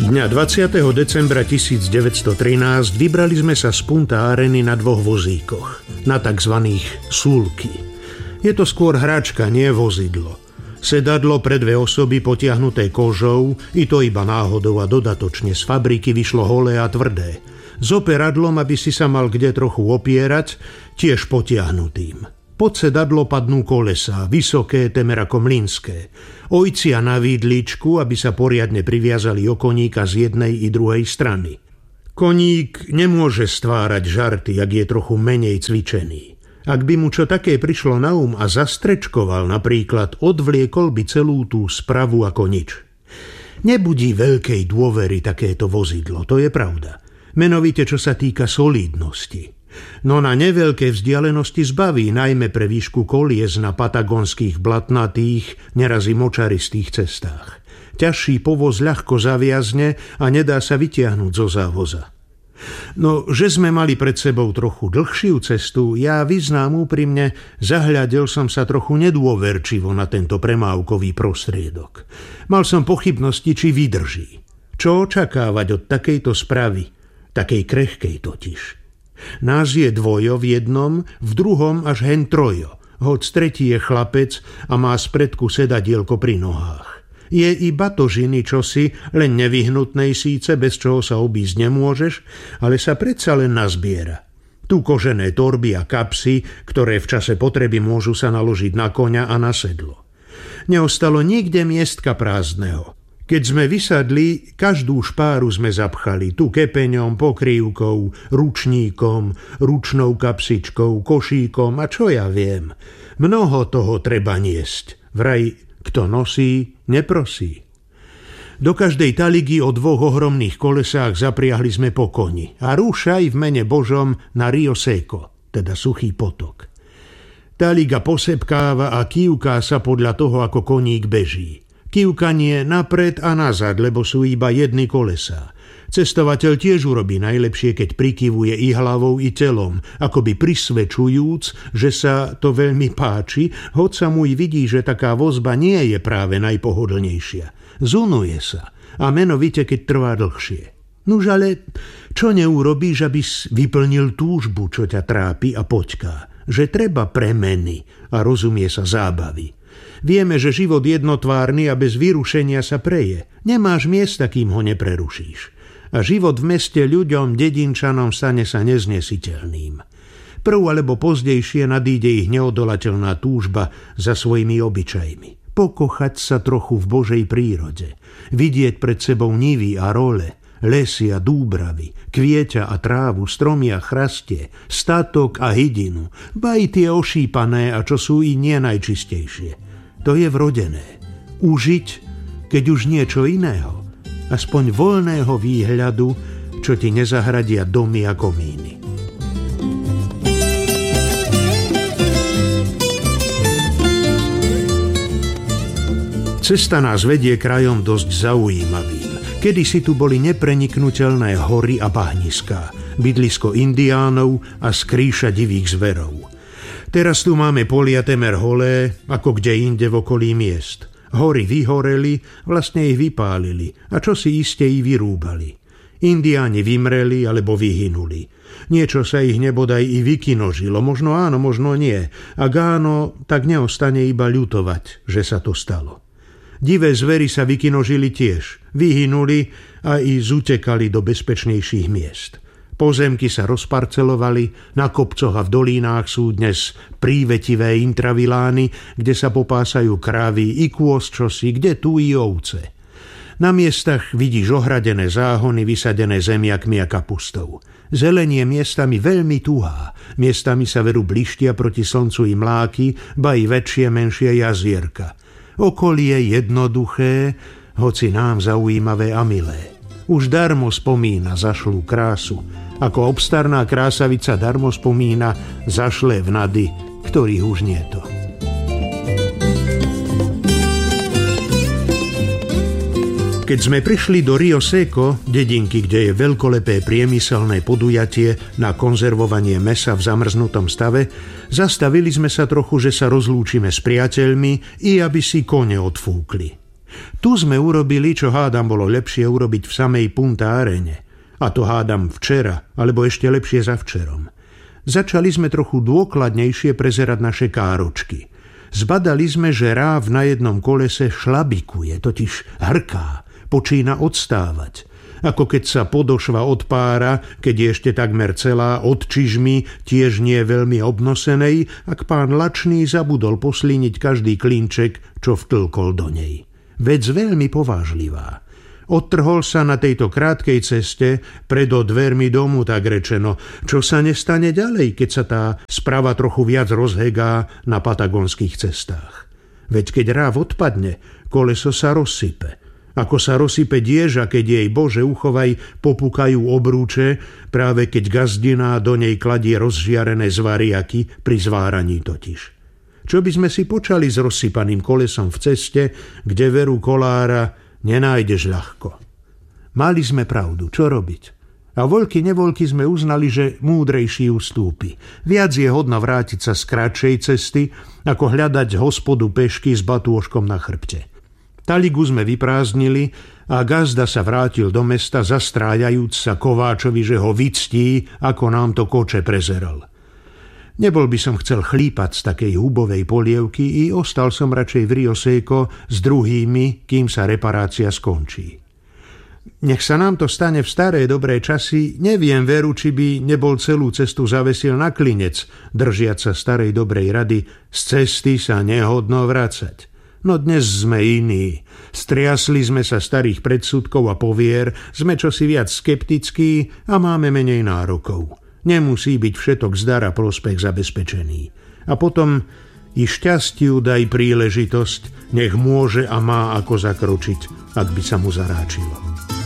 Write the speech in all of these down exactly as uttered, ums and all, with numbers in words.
Dňa dvadsiateho decembra tisícdeväťstotrinásť vybrali sme sa z Punta Areny na dvoch vozíkoch, na takzvaných súlky. Je to skôr hračka, nie vozidlo. Sedadlo pre dve osoby potiahnuté kožou, i to iba náhodou a dodatočne z fabriky vyšlo holé a tvrdé. S operadlom, aby si sa mal kde trochu opierať, tiež potiahnutým. Pod sedadlo padnú kolesá, vysoké, temer ako mlynské. Ojcia na výdličku, aby sa poriadne priviazali o koníka z jednej i druhej strany. Koník nemôže stvárať žarty, ak je trochu menej cvičený. Ak by mu čo také prišlo na um a zastrečkoval napríklad, odvliekol by celú tú spravu ako nič. Nebudí veľkej dôvery takéto vozidlo, to je pravda. Menovite, čo sa týka solídnosti. No na neveľké vzdialenosti zbaví, najmä pre výšku kolies na patagonských blatnatých, neraz i močaristých cestách. Ťažší povoz ľahko zaviazne a nedá sa vytiahnuť zo závoza. No, že sme mali pred sebou trochu dlhšiu cestu, ja vyznám úprimne, zahľadil som sa trochu nedôverčivo na tento premávkový prostriedok. Mal som pochybnosti, či vydrží. Čo očakávať od takejto spravy, takej krehkej totiž. Nás je dvojo v jednom, v druhom až hen trojo, hoď tretí je chlapec a má spredku sedadielko pri nohách. Je i batožiny čosi, len nevyhnutnej síce, bez čoho sa obísť nemôžeš, ale sa predsa len nazbiera. Tu kožené torby a kapsy, ktoré v čase potreby môžu sa naložiť na koňa a na sedlo. Neostalo nikde miestka prázdneho. Keď sme vysadli, každú špáru sme zapchali, tu kepeňom, pokrývkou, ručníkom, ručnou kapsičkou, košíkom a čo ja viem. Mnoho toho treba niesť. Vraj, kto nosí, neprosí. Do každej taligy o dvoch ohromných kolesách zapriahli sme po koni a rúšaj v mene Božom na Rio Seco, teda suchý potok. Taliga posepkáva a kývká sa podľa toho, ako koník beží. Kývkanie napred a nazad, lebo sú iba jedny kolesá. Cestovateľ tiež urobí najlepšie, keď prikyvuje i hlavou, i telom, akoby prisvedčujúc, že sa to veľmi páči, hoď sa mu i vidí, že taká vozba nie je práve najpohodlnejšia. Zunuje sa, a menovite, keď trvá dlhšie. Nuž ale, čo neurobíš, aby vyplnil túžbu, čo ťa trápi a poťká? Že treba premeny a rozumie sa zábavy. Vieme, že život jednotvárny a bez vyrušenia sa preje. Nemáš miesta, kým ho neprerušíš. A život v meste ľuďom, dedinčanom stane sa neznesiteľným. Prv alebo pozdejšie nadíde ich neodolateľná túžba za svojimi obyčajmi. Pokochať sa trochu v Božej prírode. Vidieť pred sebou nivy a role, lesy a dúbravy, kvieťa a trávu, stromy a chrastie, statok a hydinu, ba i tie ošípané a čo sú i nie najčistejšie. To je vrodené. Užiť, keď už niečo iného, aspoň voľného výhľadu, čo ti nezahradia domy a komíny. Cesta nás vedie krajom dosť zaujímavým. Kedysi tu boli nepreniknuteľné hory a bahniská, bydlisko indiánov a skrýša divých zverov. Teraz tu máme polia temer holé, ako kde inde v okolí miest. Hory vyhoreli, vlastne ich vypálili a čo si iste i vyrúbali. Indiáni vymreli alebo vyhynuli. Niečo sa ich nebodaj i vykinožilo, možno áno, možno nie. Ak áno, tak neostane iba ľutovať, že sa to stalo. Divé zvery sa vykinožili tiež, vyhynuli a i zutekali do bezpečnejších miest. Pozemky sa rozparcelovali, na kopcoch a v dolínách sú dnes prívetivé intravilány, kde sa popásajú krávy i kôz čosi, kde tu i ovce. Na miestach vidíš ohradené záhony vysadené zemiakmi a kapustou. Zelenie miestami veľmi tuhá, miestami sa veru blištia proti slncu i mláky, ba i väčšie, menšie jazierka. Okolie jednoduché, hoci nám zaujímavé a milé. Už darmo spomína zašlú krásu, ako obstarná krásavica darmo spomína zašlé vnady, ktorých už nieto. Keď sme prišli do Rio Seco, dedinky, kde je veľkolepé priemyselné podujatie na konzervovanie mäsa v zamrznutom stave, zastavili sme sa trochu, že sa rozlúčime s priateľmi i aby si kone odfúkli. Tu sme urobili, čo hádam bolo lepšie urobiť v samej Punta Arene. A to hádam včera, alebo ešte lepšie za včerom. Začali sme trochu dôkladnejšie prezerať naše káročky. Zbadali sme, že ráv na jednom kolese šlabikuje, totiž hrká, počína odstávať. Ako keď sa podošva odpára, keď je ešte takmer celá od čižmy, tiež nie veľmi obnosenej, ak pán Lačný zabudol poslíniť každý klinček, čo vtlkol do nej. Vec veľmi povážlivá. Odtrhol sa na tejto krátkej ceste predo dvermi domu, tak rečeno, čo sa nestane ďalej, keď sa tá sprava trochu viac rozhegá na patagonských cestách. Veď keď ráv odpadne, koleso sa rozsype. Ako sa rozsype dieža, keď jej Bože uchovaj popúkajú obrúče, práve keď gazdina do nej kladie rozžiarené zvariaky pri zváraní totiž. Čo by sme si počali s rozsypaným kolesom v ceste, kde veru kolára nenájdeš ľahko. Mali sme pravdu, čo robiť? A voľky nevoľky sme uznali, že múdrejší ustúpi. Viac je hodno vrátiť sa z kratšej cesty, ako hľadať hospodu pešky s batôžkom na chrbte. Taligu sme vyprázdnili a gazda sa vrátil do mesta, zastrájajúc sa Kováčovi, že ho vyctí, ako nám to koče prezeral. Nebol by som chcel chlípať z takej hubovej polievky i ostal som radšej v Rio Seco s druhými, kým sa reparácia skončí. Nech sa nám to stane v staré dobré časy, neviem veru, či by nebol celú cestu zavesil na klinec, držiac sa starej dobrej rady, z cesty sa nehodno vracať. No dnes sme iní. Striasli sme sa starých predsudkov a povier, sme čosi viac skeptickí a máme menej nárokov. Nemusí byť všetok zdar a prospech zabezpečený. A potom i šťastiu daj príležitosť, nech môže a má ako zakročiť, ak by sa mu zaráčilo.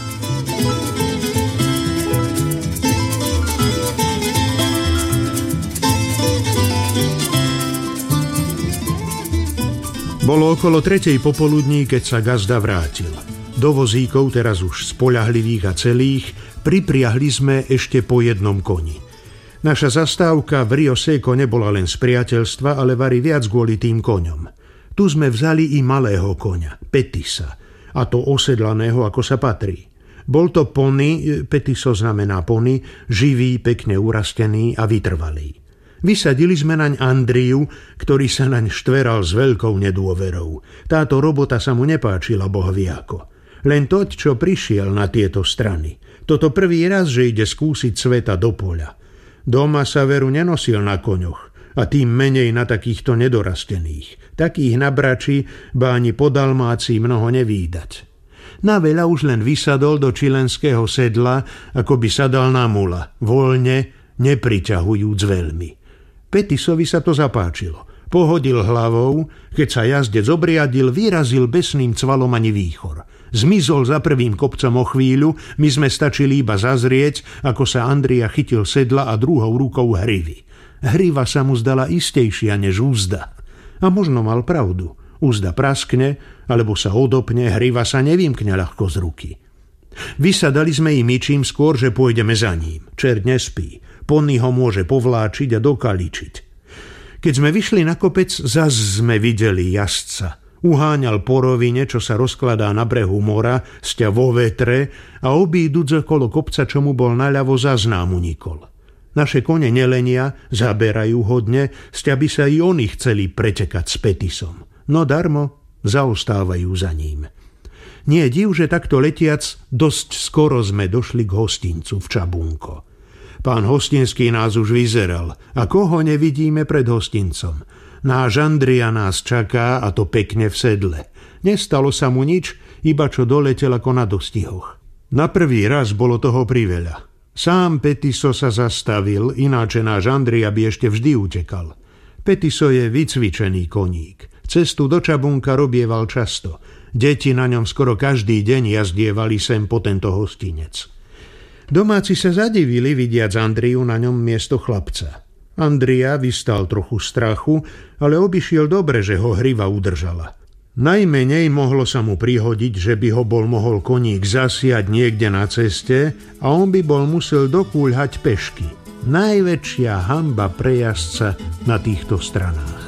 Bolo okolo tretej popoludní, keď sa gazda vrátil. Do vozíkov, teraz už spoľahlivých a celých, pripriahli sme ešte po jednom koni. Naša zastávka v Rio Seco nebola len z priateľstva, ale vari viac kvôli tým koňom. Tu sme vzali i malého koňa, Petisa, a to osedlaného, ako sa patrí. Bol to pony, Petiso znamená pony, živý, pekne urastený a vytrvalý. Vysadili sme naň Andriu, ktorý sa naň štveral s veľkou nedôverou. Táto robota sa mu nepáčila bohviako. Len toť, čo prišiel na tieto strany. Toto prvý raz, že ide skúsiť sveta do poľa. Doma sa veru nenosil na koňoch, a tým menej na takýchto nedorastených. Takých na brači ba ani po Dalmácii mnoho nevídať. Na veľa už len vysadol do čilenského sedla, ako by sadal na mula, voľne, nepriťahujúc veľmi. Petisovi sa to zapáčilo. Pohodil hlavou, keď sa jazdec obriadil, vyrazil besným cvalom ani výchor. Zmizol za prvým kopcom o chvíľu, my sme stačili iba zazrieť, ako sa Andria chytil sedla a druhou rukou hrivy. Hriva sa mu zdala istejšia než úzda. A možno mal pravdu. Úzda praskne, alebo sa odopne, hriva sa nevymkne ľahko z ruky. Vysadali sme im čím skôr, že pôjdeme za ním. Čert nespí. Pony ho môže povláčiť a dokaličiť. Keď sme vyšli na kopec, zas sme videli jazdca. Uháňal po rovine, čo sa rozkladá na brehu mora, sťa vo vetre a obíduc okolo kopca, čo mu bol naľavo, zas nám unikol. Naše kone nelenia, zaberajú hodne, sťa by sa i oni chceli pretekať s Petisom. No darmo, zaostávajú za ním. Nie div, že takto letiac, dosť skoro sme došli k hostincu v Čabunko. Pán hostinský nás už vyzeral, a koho nevidíme pred hostincom. Náš Andria nás čaká, a to pekne v sedle. Nestalo sa mu nič, iba čo doletel ako na dostihoch. Na prvý raz bolo toho priveľa. Sám Petiso sa zastavil, ináče náš Andria by ešte vždy utekal. Petiso je vycvičený koník. Cestu do Čabunka robieval často. Deti na ňom skoro každý deň jazdievali sem po tento hostinec. Domáci sa zadivili, vidiac Andriu na ňom miesto chlapca. Andria vystal trochu strachu, ale obišiel dobre, že ho hriva udržala. Najmenej mohlo sa mu prihodiť, že by ho bol mohol koník zasiať niekde na ceste a on by bol musel dokúľhať pešky. Najväčšia hanba pre jazdca na týchto stranách.